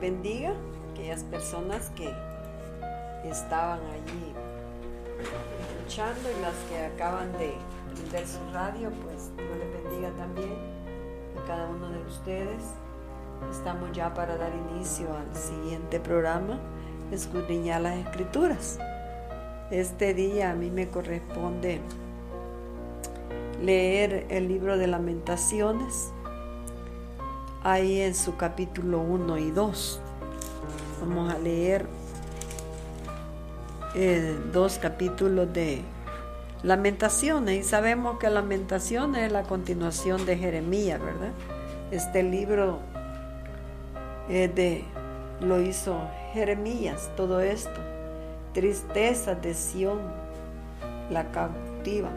bendiga aquellas personas que estaban allí escuchando y las que acaban de prender su radio, pues Dios les bendiga también a cada uno de ustedes. Estamos ya para dar inicio al siguiente programa, Escudriñar las Escrituras. Este día a mí me corresponde leer el libro de Lamentaciones, ahí en su capítulo 1 y 2. Vamos a leer 2 capítulos de Lamentaciones, y sabemos que Lamentaciones es la continuación de Jeremías, ¿verdad? Este libro lo hizo Jeremías, todo esto. Tristeza de Sión, la cautiva.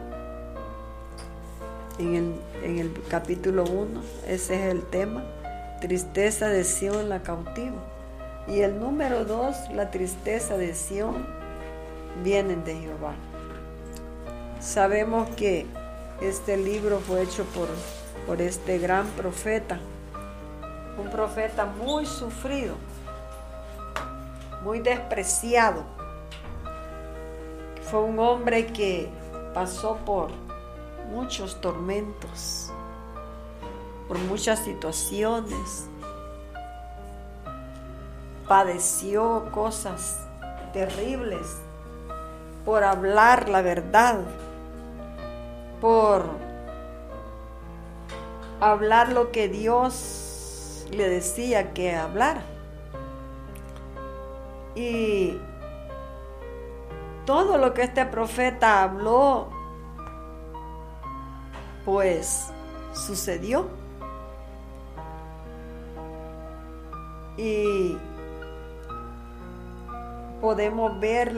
En el capítulo 1, ese es el tema, tristeza de Sión, la cautiva. Y el número 2, la tristeza de Sión, vienen de Jehová. Sabemos que este libro fue hecho por este gran profeta, un profeta muy sufrido, muy despreciado. Fue un hombre que pasó por muchos tormentos, por muchas situaciones, padeció cosas terribles por hablar la verdad, por hablar lo que Dios le decía que hablara. Y todo lo que este profeta habló, pues sucedió. Y podemos ver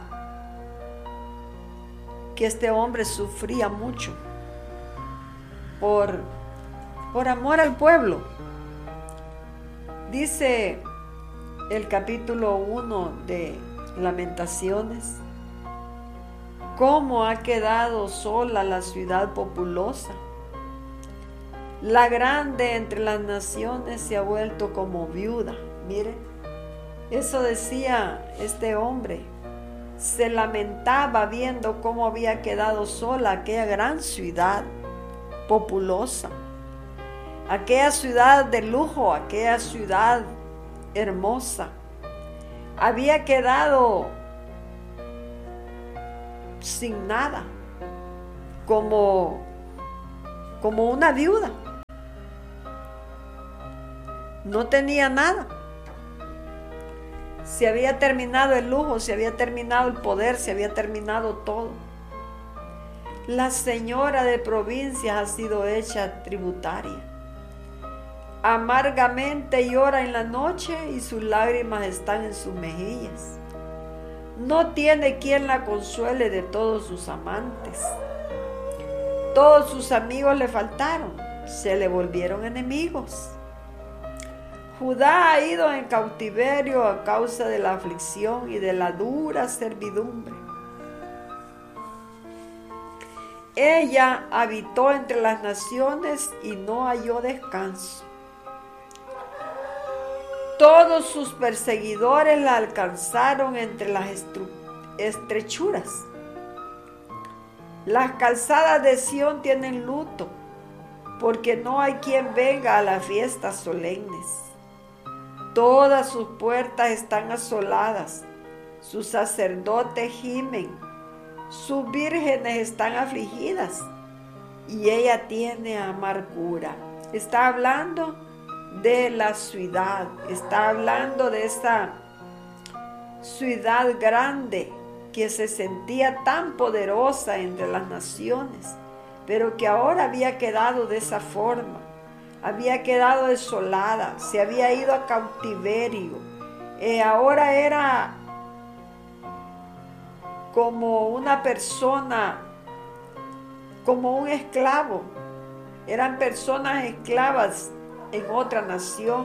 que este hombre sufría mucho por amor al pueblo. Dice el capítulo 1 de Lamentaciones: cómo ha quedado sola la ciudad populosa, la grande entre las naciones se ha vuelto como viuda. Mire, eso decía este hombre. Se lamentaba viendo cómo había quedado sola aquella gran ciudad populosa, aquella ciudad de lujo, aquella ciudad hermosa. Había quedado sin nada, como una viuda. No tenía nada. Se había terminado el lujo, se había terminado el poder, se había terminado todo. La señora de provincias ha sido hecha tributaria. Amargamente llora en la noche y sus lágrimas están en sus mejillas. No tiene quien la consuele de todos sus amantes. Todos sus amigos le faltaron, se le volvieron enemigos. Judá ha ido en cautiverio a causa de la aflicción y de la dura servidumbre. Ella habitó entre las naciones y no halló descanso. Todos sus perseguidores la alcanzaron entre las estrechuras. Las calzadas de Sión tienen luto, porque no hay quien venga a las fiestas solemnes. Todas sus puertas están asoladas, sus sacerdotes gimen, sus vírgenes están afligidas y ella tiene amargura. Está hablando de la ciudad, está hablando de esa ciudad grande que se sentía tan poderosa entre las naciones, pero que ahora había quedado de esa forma. Había quedado desolada, se había ido a cautiverio. Ahora era como una persona, como un esclavo. Eran personas esclavas en otra nación.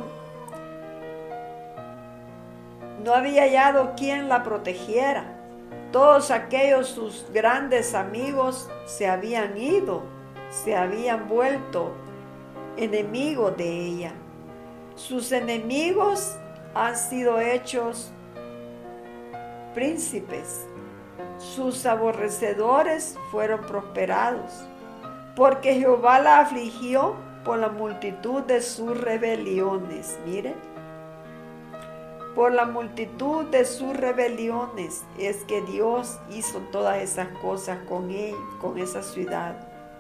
No había hallado quien la protegiera. Todos aquellos sus grandes amigos se habían ido, se habían vuelto enemigos de ella. Sus enemigos han sido hechos príncipes. Sus aborrecedores fueron prosperados, porque Jehová la afligió por la multitud de sus rebeliones. Mire, por la multitud de sus rebeliones es que Dios hizo todas esas cosas con él, con esa ciudad.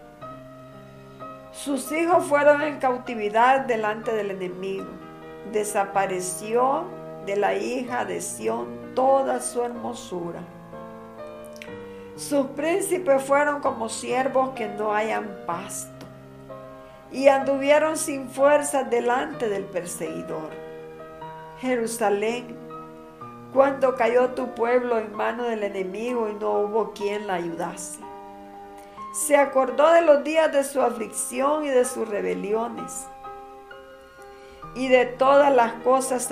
Sus hijos fueron en cautividad delante del enemigo. Desapareció de la hija de Sión toda su hermosura. Sus príncipes fueron como siervos que no hayan pasto, y anduvieron sin fuerza delante del perseguidor. Jerusalén, cuando cayó tu pueblo en mano del enemigo y no hubo quien la ayudase. Se acordó de los días de su aflicción y de sus rebeliones, y de todas las cosas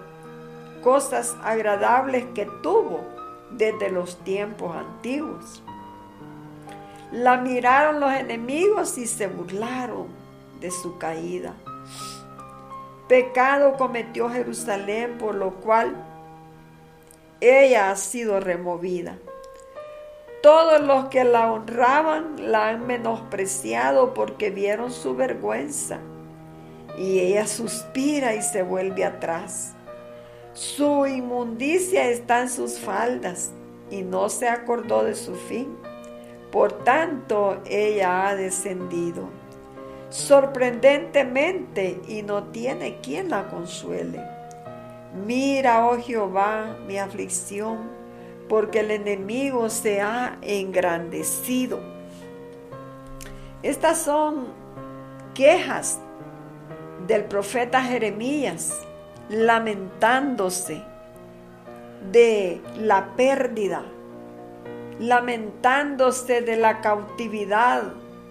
agradables que tuvo desde los tiempos antiguos. La miraron los enemigos y se burlaron de su caída. Pecado cometió Jerusalén, por lo cual ella ha sido removida. Todos los que la honraban la han menospreciado porque vieron su vergüenza, y ella suspira y se vuelve atrás. Su inmundicia está en sus faldas y no se acordó de su fin. Por tanto, ella ha descendido sorprendentemente y no tiene quien la consuele. Mira, oh Jehová, mi aflicción, porque el enemigo se ha engrandecido. Estas son quejas del profeta Jeremías, lamentándose de la pérdida, lamentándose de la cautividad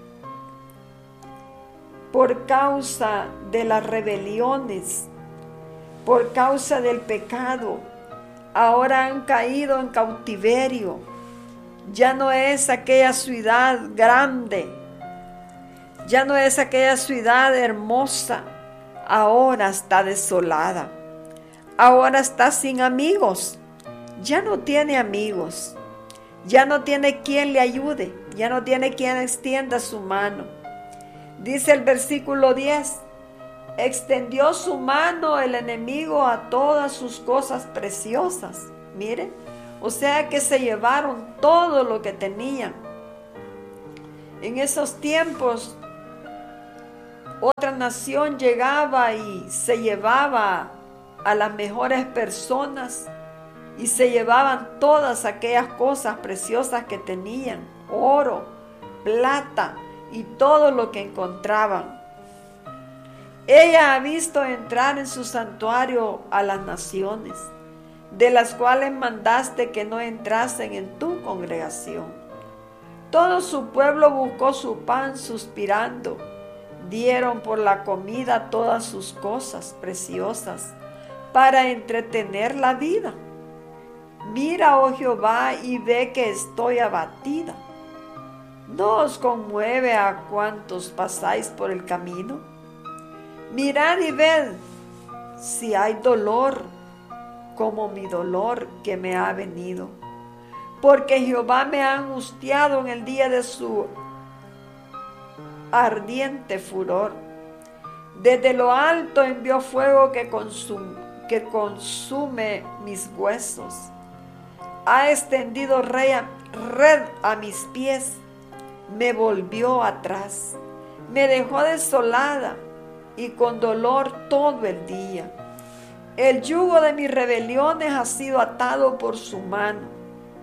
por causa de las rebeliones, por causa del pecado. Ahora han caído en cautiverio. Ya no es aquella ciudad grande, ya no es aquella ciudad hermosa. Ahora está desolada, ahora está sin amigos, ya no tiene amigos, ya no tiene quien le ayude, ya no tiene quien extienda su mano. Dice el versículo 10, extendió su mano el enemigo a todas sus cosas preciosas. Miren, o sea que se llevaron todo lo que tenían. En esos tiempos, otra nación llegaba y se llevaba a las mejores personas y se llevaban todas aquellas cosas preciosas que tenían, oro, plata y todo lo que encontraban. Ella ha visto entrar en su santuario a las naciones, de las cuales mandaste que no entrasen en tu congregación. Todo su pueblo buscó su pan suspirando. Dieron por la comida todas sus cosas preciosas para entretener la vida. Mira, oh Jehová, y ve que estoy abatida. ¿No os conmueve a cuantos pasáis por el camino? Mirad y ved si hay dolor como mi dolor que me ha venido. Porque Jehová me ha angustiado en el día de su ardiente furor. Desde lo alto envió fuego que consume mis huesos. Ha extendido red a mis pies. Me volvió atrás. Me dejó desolada y con dolor todo el día. El yugo de mis rebeliones ha sido atado por su mano.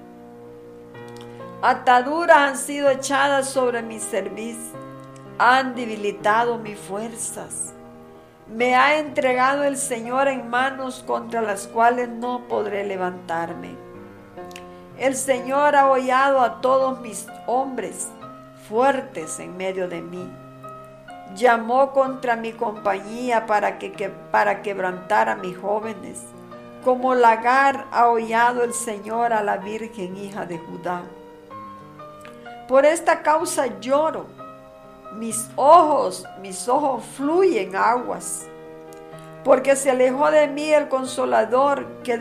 Ataduras han sido echadas sobre mi cerviz. Han debilitado mis fuerzas. Me ha entregado el Señor en manos contra las cuales no podré levantarme. El Señor ha hollado a todos mis hombres fuertes en medio de mí. Llamó contra mi compañía para quebrantar a mis jóvenes. Como lagar ha hollado el Señor a la Virgen hija de Judá. Por esta causa lloro. Mis ojos fluyen aguas. porque se alejó de mí el Consolador que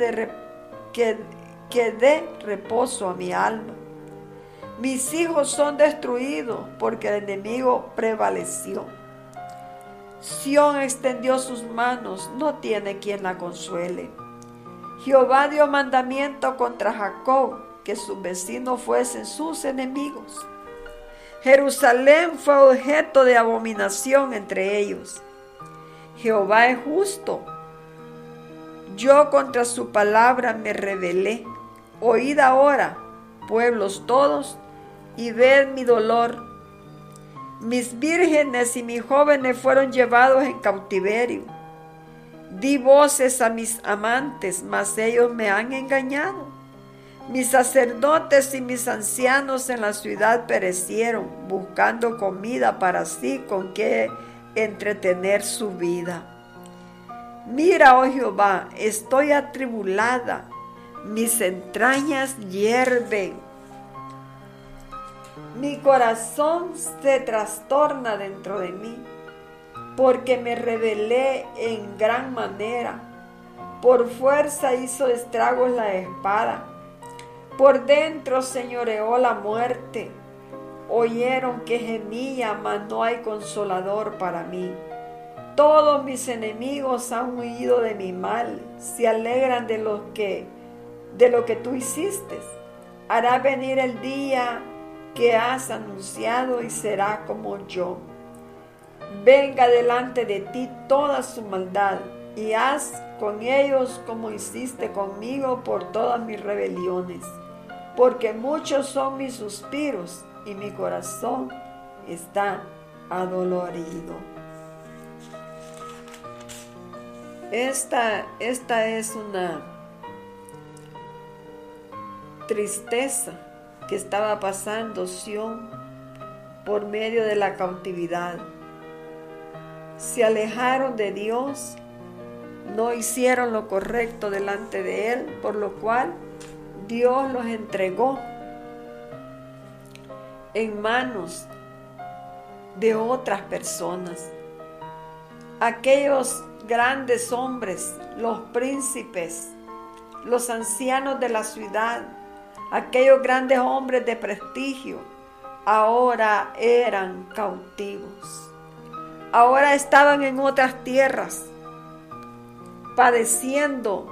dé reposo a mi alma. Mis hijos son destruidos porque el enemigo prevaleció. Sión extendió sus manos, no tiene quien la consuele. Jehová dio mandamiento contra Jacob, que sus vecinos fuesen sus enemigos. Jerusalén fue objeto de abominación entre ellos. Jehová es justo. Yo contra su palabra me rebelé. Oíd ahora, pueblos todos, y ved mi dolor. Mis vírgenes y mis jóvenes fueron llevados en cautiverio. Di voces a mis amantes, mas ellos me han engañado. Mis sacerdotes y mis ancianos en la ciudad perecieron, buscando comida para sí con que entretener su vida. Mira, oh Jehová, estoy atribulada, mis entrañas hierven. Mi corazón se trastorna dentro de mí, porque me rebelé en gran manera. Por fuerza hizo estragos la espada. Por dentro señoreó la muerte. Oyeron que gemía, mas no hay consolador para mí. Todos mis enemigos han huido de mi mal, se alegran de lo que tú hiciste. Hará venir el día que has anunciado y será como yo. Venga delante de ti toda su maldad y haz con ellos como hiciste conmigo por todas mis rebeliones, porque muchos son mis suspiros y mi corazón está adolorido. Esta es una tristeza que estaba pasando Sión por medio de la cautividad. Se alejaron de Dios, no hicieron lo correcto delante de Él, por lo cual Dios los entregó en manos de otras personas. Aquellos grandes hombres, los príncipes, los ancianos de la ciudad, aquellos grandes hombres de prestigio, ahora eran cautivos. Ahora estaban en otras tierras, padeciendo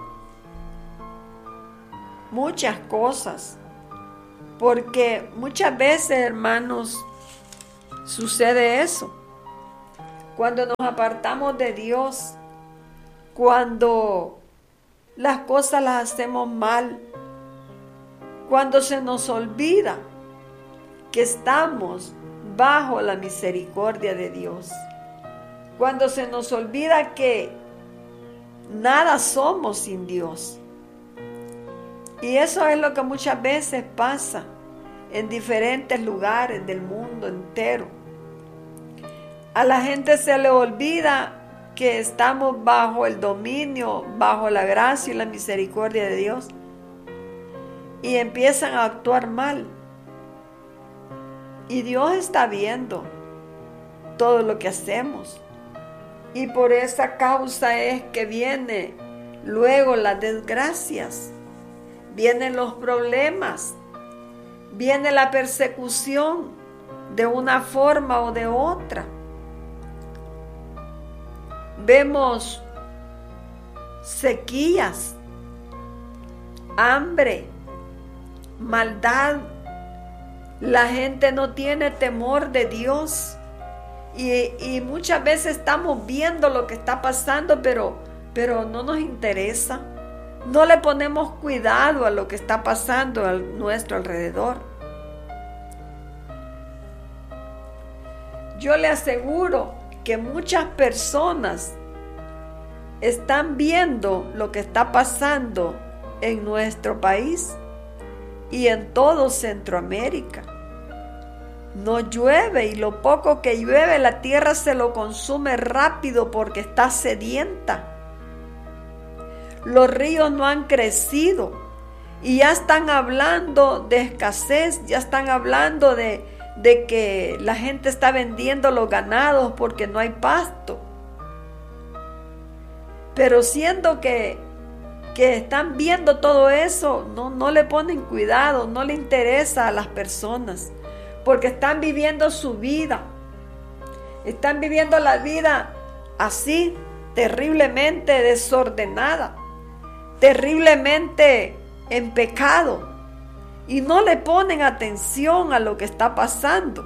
muchas cosas, porque muchas veces, hermanos, sucede eso. Cuando nos apartamos de Dios, cuando las cosas las hacemos mal, cuando se nos olvida que estamos bajo la misericordia de Dios, cuando se nos olvida que nada somos sin Dios. Y eso es lo que muchas veces pasa en diferentes lugares del mundo entero. A la gente se le olvida que estamos bajo el dominio, bajo la gracia y la misericordia de Dios, y empiezan a actuar mal. Y Dios está viendo todo lo que hacemos. Y por esa causa es que viene luego las desgracias, vienen los problemas, viene la persecución de una forma o de otra. Vemos sequías, hambre, maldad. La gente no tiene temor de Dios. Y muchas veces estamos viendo lo que está pasando, pero no nos interesa. No le ponemos cuidado a lo que está pasando a nuestro alrededor. Yo le aseguro que muchas personas están viendo lo que está pasando en nuestro país y en todo Centroamérica. No llueve, y lo poco que llueve la tierra se lo consume rápido porque está sedienta. Los ríos no han crecido y ya están hablando de escasez, ya están hablando de que la gente está vendiendo los ganados porque no hay pasto. Pero siendo que están viendo todo eso, no le ponen cuidado, no le interesa a las personas, porque están viviendo su vida, están viviendo la vida así, terriblemente desordenada, terriblemente en pecado, y no le ponen atención a lo que está pasando.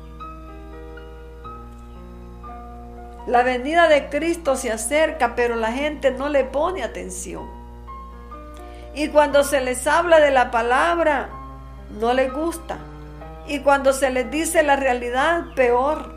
La venida de Cristo se acerca, pero la gente no le pone atención. Y cuando se les habla de la palabra, no les gusta. Y cuando se les dice la realidad, peor.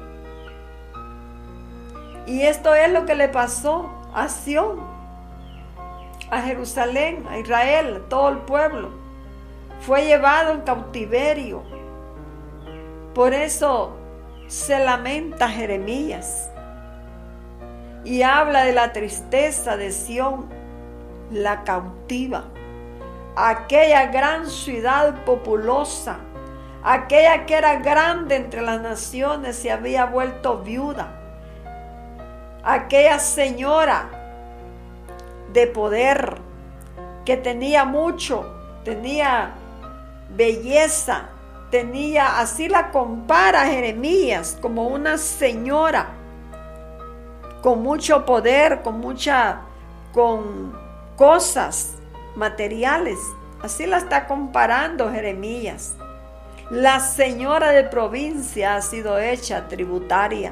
Y esto es lo que le pasó a Sión, a Jerusalén, a Israel, todo el pueblo. Fue llevado en cautiverio. Por eso se lamenta Jeremías. Y habla de la tristeza de Sión, la cautiva, aquella gran ciudad populosa, aquella que era grande entre las naciones, se había vuelto viuda, aquella señora de poder que tenía mucho, tenía belleza, tenía, así la compara Jeremías, como una señora con mucho poder, con cosas materiales. Así la está comparando Jeremías. La señora de provincia ha sido hecha tributaria.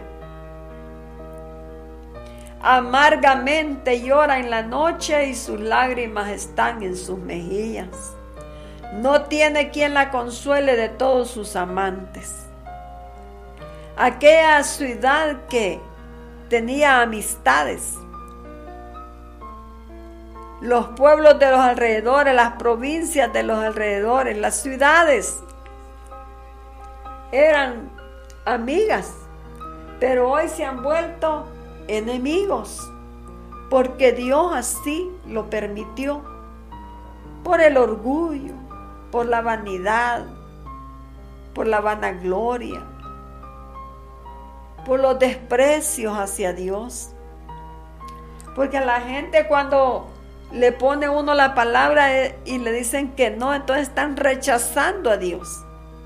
Amargamente llora en la noche y sus lágrimas están en sus mejillas. No tiene quien la consuele de todos sus amantes. Aquella ciudad que tenía amistades. Los pueblos de los alrededores, las provincias de los alrededores, las ciudades eran amigas, pero hoy se han vuelto enemigos, porque Dios así lo permitió, por el orgullo, por la vanidad, por la vanagloria, por los desprecios hacia Dios. Porque a la gente, cuando le pone uno la palabra y le dicen que no, entonces están rechazando a Dios.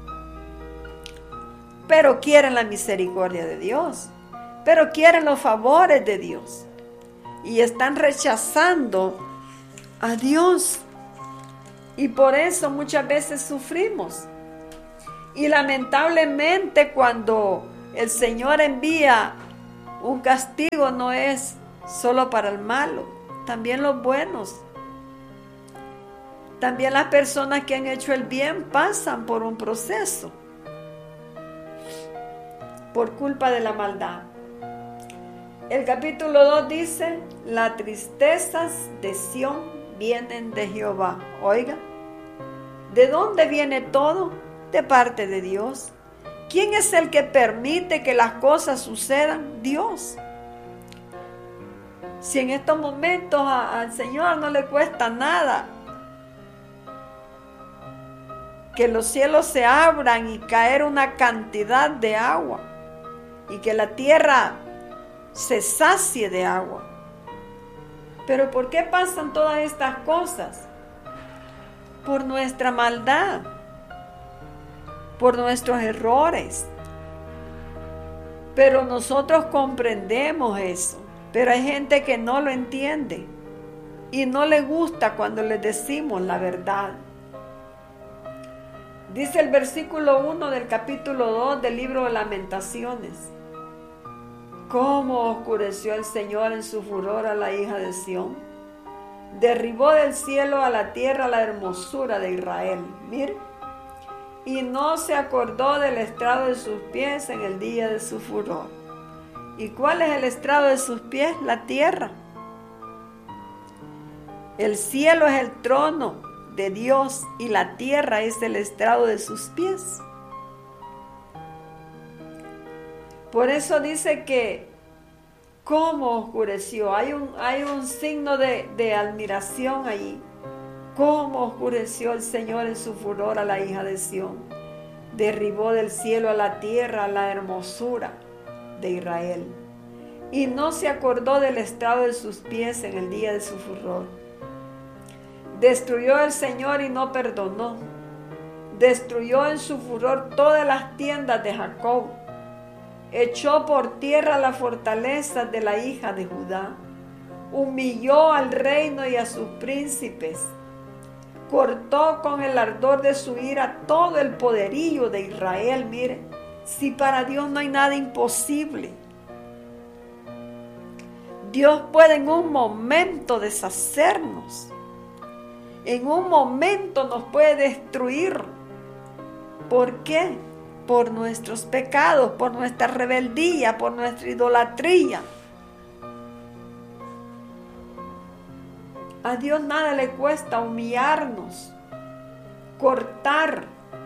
Pero quieren la misericordia de Dios, pero quieren los favores de Dios, y están rechazando a Dios. Y por eso muchas veces sufrimos. Y lamentablemente, cuando el Señor envía un castigo, no es solo para el malo, también los buenos. También las personas que han hecho el bien pasan por un proceso por culpa de la maldad. El capítulo 2 dice: las tristezas de Sión vienen de Jehová. Oiga, ¿de dónde viene todo? De parte de Dios. ¿Quién es el que permite que las cosas sucedan? Dios. Si en estos momentos al Señor no le cuesta nada que los cielos se abran y caer una cantidad de agua, y que la tierra se sacie de agua. Pero ¿por qué pasan todas estas cosas? Por nuestra maldad, por nuestros errores. Pero nosotros comprendemos eso. Pero hay gente que no lo entiende y no le gusta cuando les decimos la verdad. Dice el versículo 1 del capítulo 2 del libro de Lamentaciones: ¿cómo oscureció el Señor en su furor a la hija de Sión? Derribó del cielo a la tierra la hermosura de Israel. Mire, y no se acordó del estrado de sus pies en el día de su furor. ¿Y cuál es el estrado de sus pies? La tierra. El cielo es el trono de Dios y la tierra es el estrado de sus pies. Por eso dice que cómo oscureció. Hay un signo de admiración allí. Cómo oscureció el Señor en su furor a la hija de Sión. Derribó del cielo a la tierra la hermosura de Israel. y no se acordó del estrado de sus pies en el día de su furor. Destruyó el Señor y no perdonó. Destruyó en su furor todas las tiendas de Jacob. Echó por tierra las fortalezas de la hija de Judá. Humilló al reino y a sus príncipes. Cortó con el ardor de su ira todo el poderío de Israel. Mire, si para Dios no hay nada imposible. Dios puede en un momento deshacernos. En un momento nos puede destruir. ¿Por qué? Por nuestros pecados, por nuestra rebeldía, por nuestra idolatría. A Dios nada le cuesta humillarnos, cortar.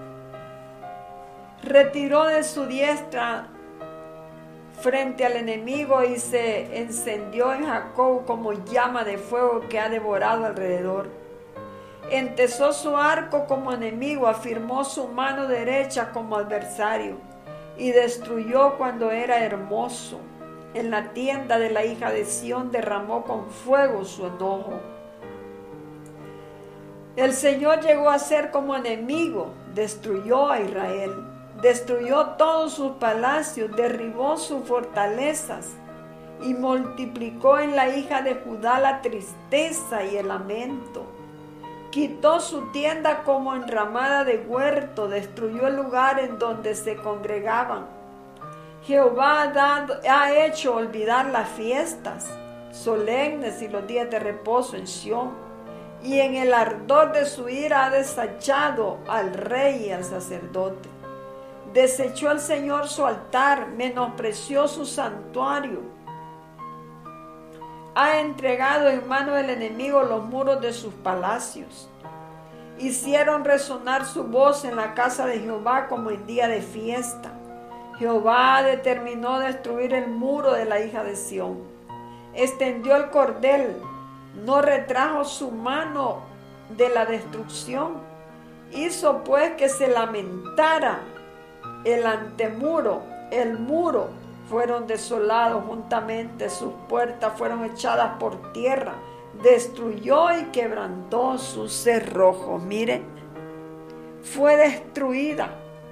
Retiró de su diestra frente al enemigo y se encendió en Jacob como llama de fuego que ha devorado alrededor. Entesó su arco como enemigo, afirmó su mano derecha como adversario y destruyó cuando era hermoso. En la tienda de la hija de Sión derramó con fuego su enojo. El Señor llegó a ser como enemigo, destruyó a Israel, destruyó todos sus palacios, derribó sus fortalezas y multiplicó en la hija de Judá la tristeza y el lamento. Quitó su tienda como enramada de huerto, destruyó el lugar en donde se congregaban. Jehová ha hecho olvidar las fiestas solemnes y los días de reposo en Sión. Y en el ardor de su ira ha desechado al rey y al sacerdote. Desechó el Señor su altar, menospreció su santuario. Ha entregado en mano del enemigo los muros de sus palacios. Hicieron resonar su voz en la casa de Jehová como en día de fiesta. Jehová determinó destruir el muro de la hija de Sión. Extendió el cordel, no retrajo su mano de la destrucción. Hizo pues que se lamentara el antemuro, el muro. Fueron desolados juntamente, sus puertas fueron echadas por tierra. Destruyó y quebrantó sus cerrojos. Mire, fue destruida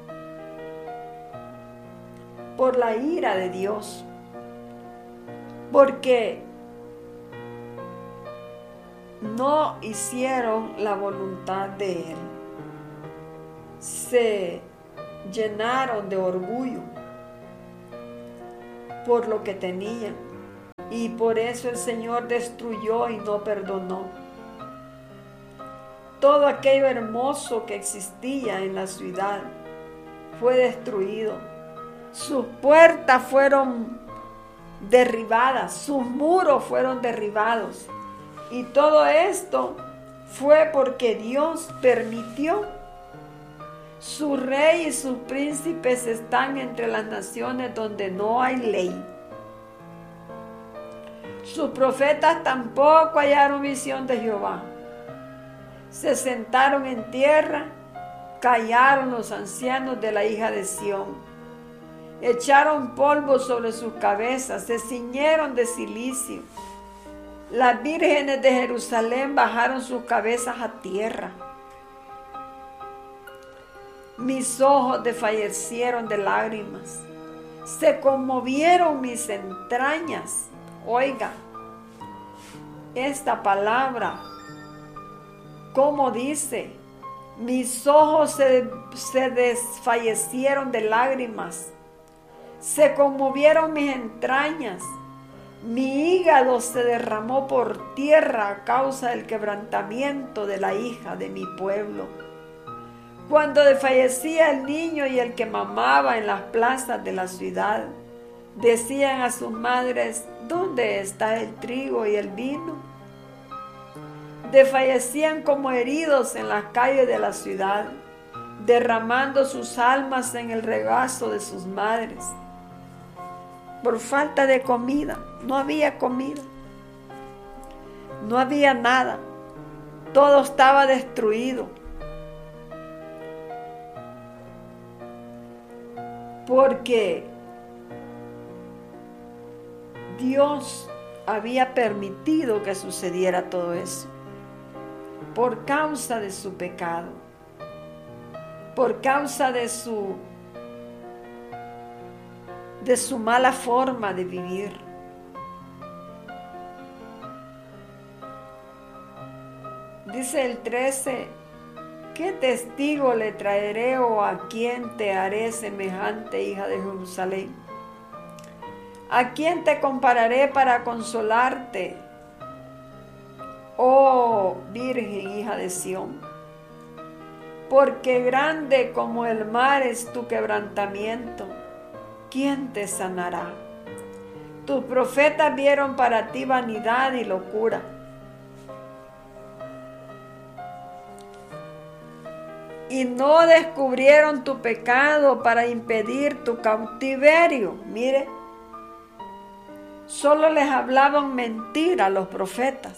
por la ira de Dios, porque no hicieron la voluntad de Él. Se llenaron de orgullo por lo que tenían, y por eso el Señor destruyó y no perdonó. Todo aquello hermoso que existía en la ciudad fue destruido. Sus puertas fueron derribadas, sus muros fueron derribados. Y todo esto fue porque Dios permitió. Su rey y sus príncipes están entre las naciones donde no hay ley. Sus profetas tampoco hallaron visión de Jehová. Se sentaron en tierra, callaron los ancianos de la hija de Sión. Echaron polvo sobre sus cabezas, se ciñeron de cilicio. Las vírgenes de Jerusalén bajaron sus cabezas a tierra. Mis ojos desfallecieron de lágrimas. Se conmovieron mis entrañas. Oiga, esta palabra, ¿cómo dice? Mis ojos se desfallecieron de lágrimas. Se conmovieron mis entrañas. Mi hígado se derramó por tierra a causa del quebrantamiento de la hija de mi pueblo. Cuando desfallecía el niño y el que mamaba en las plazas de la ciudad, decían a sus madres: ¿dónde está el trigo y el vino? Desfallecían como heridos en las calles de la ciudad, derramando sus almas en el regazo de sus madres. Por falta de comida, no había comida, no había nada, todo estaba destruido. Porque Dios había permitido que sucediera todo eso por causa de su pecado, por causa de su mala forma de vivir. Dice el 13, ¿qué testigo le traeré o a quién te haré semejante, hija de Jerusalén? ¿A quién te compararé para consolarte, oh Virgen, hija de Sión? Porque grande como el mar es tu quebrantamiento, ¿quién te sanará? Tus profetas vieron para ti vanidad y locura. Y no descubrieron tu pecado para impedir tu cautiverio. Mire, solo les hablaban mentira a los profetas.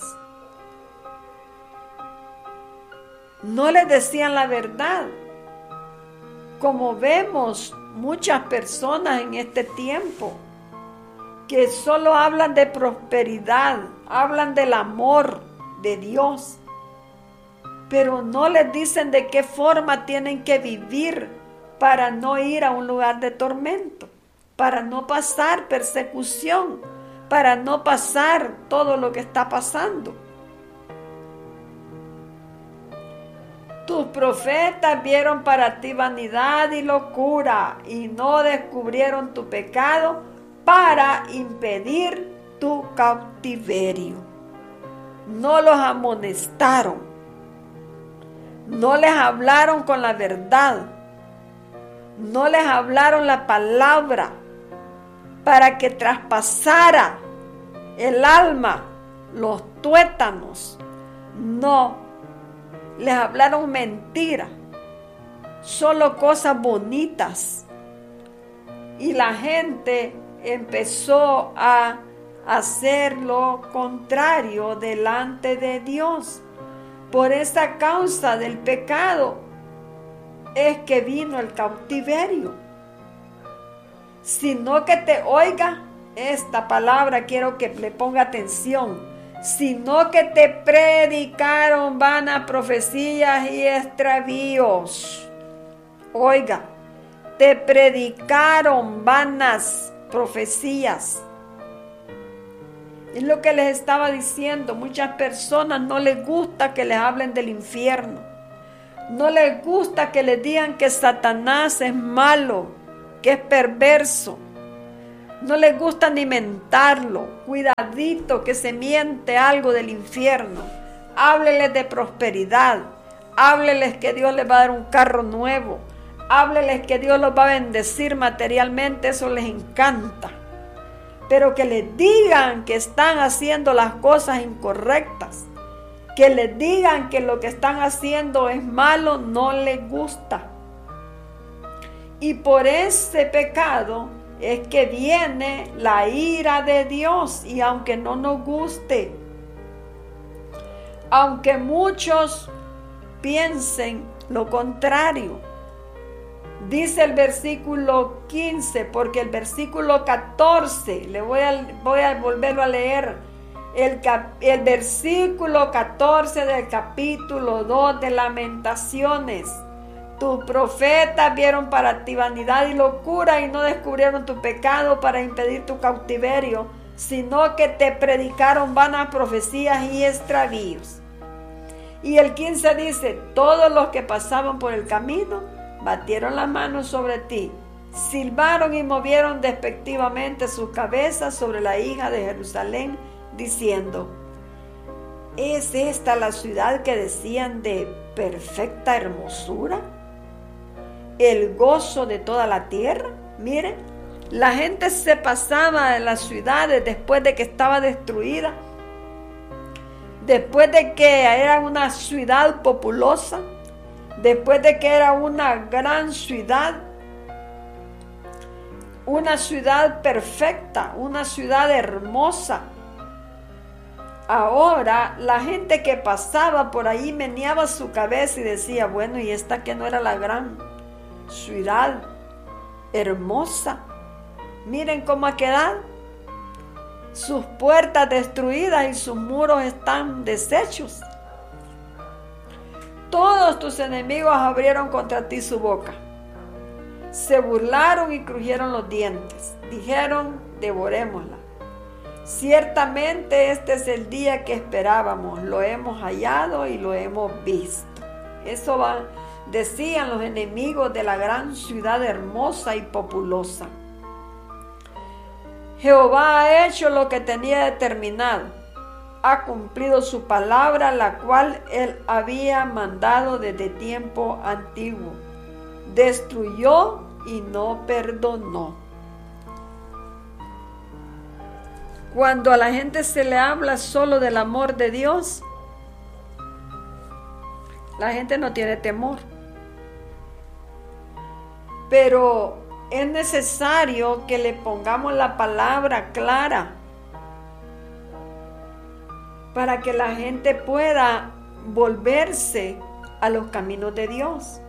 No les decían la verdad. Como vemos muchas personas en este tiempo que solo hablan de prosperidad, hablan del amor de Dios, pero no les dicen de qué forma tienen que vivir para no ir a un lugar de tormento, para no pasar persecución, para no pasar todo lo que está pasando. Tus profetas vieron para ti vanidad y locura y no descubrieron tu pecado para impedir tu cautiverio. No los amonestaron. No les hablaron con la verdad. No les hablaron la palabra para que traspasara el alma, los tuétanos. No, les hablaron mentira, solo cosas bonitas. Y la gente empezó a hacer lo contrario delante de Dios. Por esa causa del pecado es que vino el cautiverio. Sino que te oiga esta palabra, quiero que le ponga atención. Sino que te predicaron vanas profecías y extravíos. Oiga, te predicaron vanas profecías. Es lo que les estaba diciendo. Muchas personas no les gusta que les hablen del infierno. No les gusta que les digan que Satanás es malo, que es perverso. No les gusta ni mentarlo. Cuidadito que se miente algo del infierno. Hábleles de prosperidad. Hábleles que Dios les va a dar un carro nuevo. Hábleles que Dios los va a bendecir materialmente. Eso les encanta. Pero que les digan que están haciendo las cosas incorrectas, que les digan que lo que están haciendo es malo, no les gusta. Y por ese pecado es que viene la ira de Dios. Y aunque no nos guste, aunque muchos piensen lo contrario, dice el versículo 15, porque el versículo 14, voy a volverlo a leer, el versículo 14 del capítulo 2 de Lamentaciones. Tus profetas vieron para ti vanidad y locura y no descubrieron tu pecado para impedir tu cautiverio, sino que te predicaron vanas profecías y extravíos. Y el 15 dice, todos los que pasaban por el camino batieron las manos sobre ti, silbaron y movieron despectivamente sus cabezas sobre la hija de Jerusalén, diciendo, ¿es esta la ciudad que decían de perfecta hermosura? ¿El gozo de toda la tierra? Miren, la gente se pasaba en las ciudades después de que estaba destruida, después de que era una ciudad populosa, después de que era una gran ciudad, una ciudad perfecta, una ciudad hermosa. Ahora la gente que pasaba por ahí meneaba su cabeza y decía, bueno, ¿y esta que no era la gran ciudad hermosa? Miren cómo ha quedado. sus puertas destruidas y sus muros están deshechos. Todos tus enemigos abrieron contra ti su boca. Se burlaron y crujieron los dientes. Dijeron, devorémosla. Ciertamente este es el día que esperábamos. Lo hemos hallado y lo hemos visto. Eso decían los enemigos de la gran ciudad hermosa y populosa. Jehová ha hecho lo que tenía determinado. Ha cumplido su palabra, la cual él había mandado desde tiempo antiguo. Destruyó y no perdonó. Cuando a la gente se le habla solo del amor de Dios, la gente no tiene temor. Pero es necesario que le pongamos la palabra clara para que la gente pueda volverse a los caminos de Dios.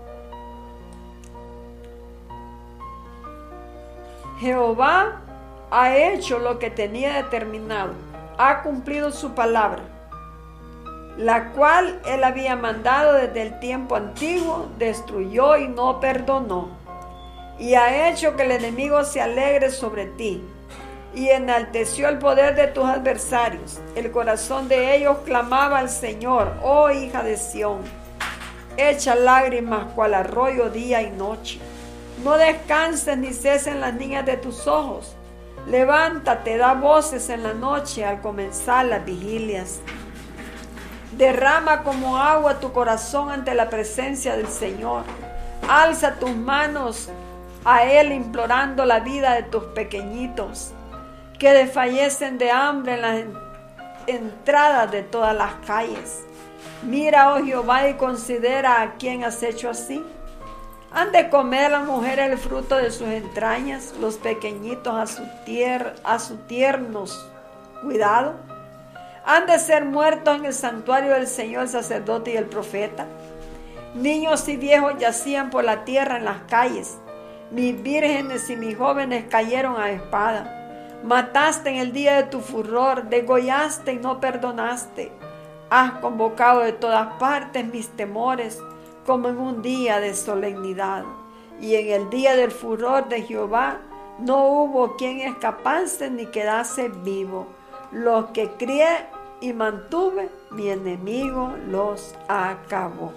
Jehová ha hecho lo que tenía determinado, ha cumplido su palabra, la cual él había mandado desde el tiempo antiguo, destruyó y no perdonó, y ha hecho que el enemigo se alegre sobre ti, y enalteció el poder de tus adversarios. El corazón de ellos clamaba al Señor, oh hija de Sión, echa lágrimas cual arroyo día y noche. No descanses ni cesen las niñas de tus ojos. Levántate, da voces en la noche al comenzar las vigilias. Derrama como agua tu corazón ante la presencia del Señor. Alza tus manos a Él implorando la vida de tus pequeñitos que desfallecen de hambre en las entradas de todas las calles. Mira, oh Jehová, y considera a quien has hecho así. Han de comer las mujeres el fruto de sus entrañas, los pequeñitos a su tiernos cuidado. Han de ser muertos en el santuario del Señor el sacerdote y el profeta. Niños y viejos yacían por la tierra en las calles. Mis vírgenes y mis jóvenes cayeron a espada. Mataste en el día de tu furor, degollaste y no perdonaste. Has convocado de todas partes mis temores, como en un día de solemnidad. Y en el día del furor de Jehová no hubo quien escapase ni quedase vivo. Los que crié y mantuve, mi enemigo los acabó.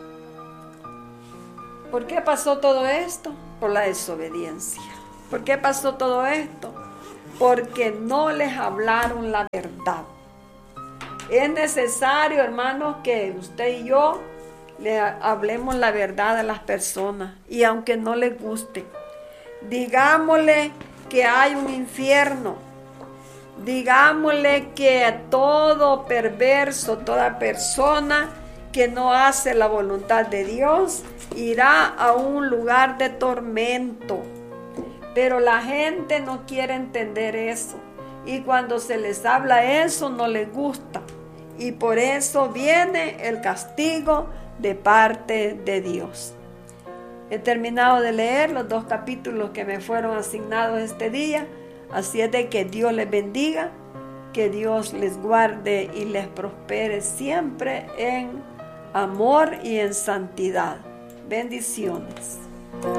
¿Por qué pasó todo esto? Por la desobediencia. ¿Por qué pasó todo esto? Porque no les hablaron la verdad. Es necesario, hermanos, que usted y yo le hablemos la verdad a las personas, y aunque no les guste, digámosle que hay un infierno, digámosle que todo perverso, toda persona que no hace la voluntad de Dios, irá a un lugar de tormento. Pero la gente no quiere entender eso, y cuando se les habla eso no les gusta, y por eso viene el castigo de parte de Dios. He terminado de leer los 2 capítulos que me fueron asignados este día, así es de que Dios les bendiga, que Dios les guarde y les prospere siempre en amor y en santidad. Bendiciones.